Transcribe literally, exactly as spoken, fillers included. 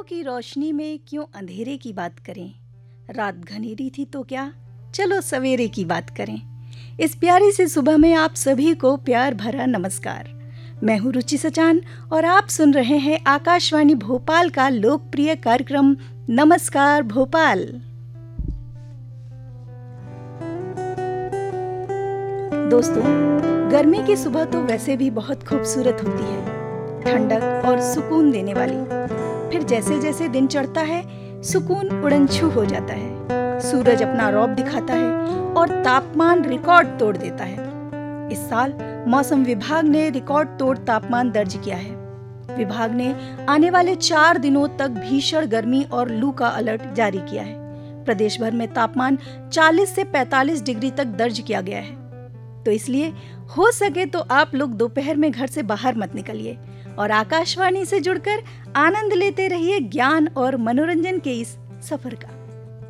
की रोशनी में क्यों अंधेरे की बात करें। रात घनेरी थी तो क्या, चलो सवेरे की बात करें। इस प्यारी सी सुबह में आप सभी को प्यार भरा नमस्कार। मैं हूँ रुचि सचान और आप सुन रहे हैं आकाशवाणी भोपाल का लोकप्रिय कार्यक्रम नमस्कार भोपाल। दोस्तों, गर्मी की सुबह तो वैसे भी बहुत खूबसूरत होती है, ठंडक और सुकून देने वाली। फिर जैसे जैसे दिन चढ़ता है सुकून उड़नछू हो जाता है, सूरज अपना रौब दिखाता है और तापमान रिकॉर्ड तोड़ देता है। इस साल मौसम विभाग ने रिकॉर्ड तोड़ तापमान दर्ज किया है। विभाग ने आने वाले चार दिनों तक भीषण गर्मी और लू का अलर्ट जारी किया है। प्रदेश भर में तापमान चालीस से पैंतालीस डिग्री तक दर्ज किया गया है। तो इसलिए हो सके तो आप लोग दोपहर में घर से बाहर मत निकलिए और आकाशवाणी से जुड़कर आनंद लेते रहिए ज्ञान और मनोरंजन के इस सफर का।